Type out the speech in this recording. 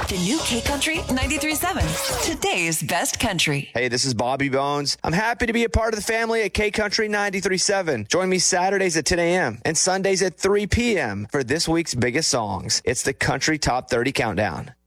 The new K Country 93.7. Today's best country. Hey, this is Bobby Bones. I'm happy to be a part of the family at K Country 93.7. Join me Saturdays at 10 a.m. and Sundays at 3 p.m. for this week's biggest songs. It's the Country Top 30 Countdown.